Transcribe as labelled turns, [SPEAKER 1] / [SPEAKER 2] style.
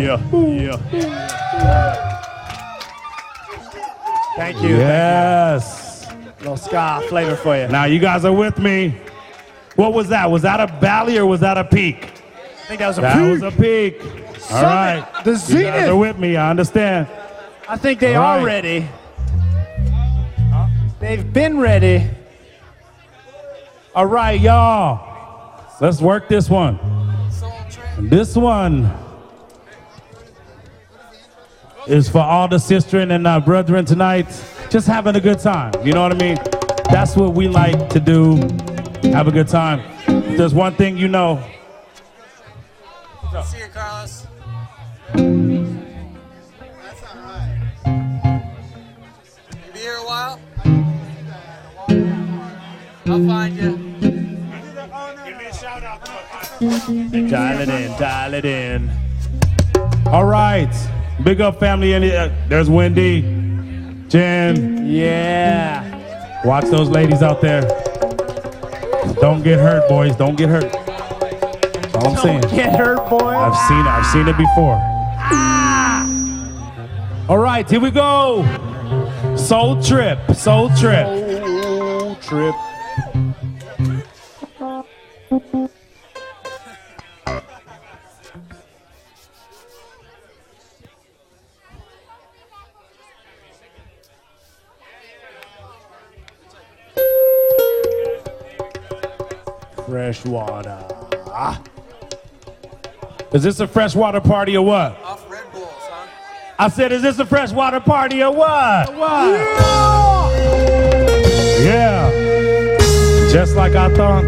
[SPEAKER 1] Thank you.
[SPEAKER 2] Yes.
[SPEAKER 1] Little ska flavor for you.
[SPEAKER 2] Now you guys are with me. What was that? Was that a valley or was that a peak?
[SPEAKER 1] I think that was a
[SPEAKER 2] That
[SPEAKER 1] peak.
[SPEAKER 2] was a peak. All right.
[SPEAKER 1] The
[SPEAKER 2] You guys
[SPEAKER 1] Zenith.
[SPEAKER 2] are with me. I understand.
[SPEAKER 1] I think they
[SPEAKER 2] All
[SPEAKER 1] are
[SPEAKER 2] right.
[SPEAKER 1] ready. They've been ready.
[SPEAKER 2] All right, y'all. Let's work this one. This one is for all the sistren and brethren tonight. Just having a good time. You know what I mean? That's what we like to do. Have a good time. If there's one thing you know.
[SPEAKER 3] See you, Carlos.
[SPEAKER 4] That's all right.
[SPEAKER 3] You be here a while? I'll find you.
[SPEAKER 2] Give me a shout out.
[SPEAKER 1] Dial it in, dial it in.
[SPEAKER 2] All right. Big up family. There's Wendy, Jen.
[SPEAKER 1] Yeah.
[SPEAKER 2] Watch those ladies out there. Don't get hurt, boys. Don't get hurt. That's all I'm saying.
[SPEAKER 1] Get hurt, boy.
[SPEAKER 2] I've seen it before. All right, here we go. Soul Trip.
[SPEAKER 1] Soul trip. Fresh water.
[SPEAKER 2] Is this a freshwater party or what?
[SPEAKER 3] Off Red Bull, son.
[SPEAKER 2] I said, is this a freshwater party or what?
[SPEAKER 1] What?
[SPEAKER 2] Yeah. Just like I thought.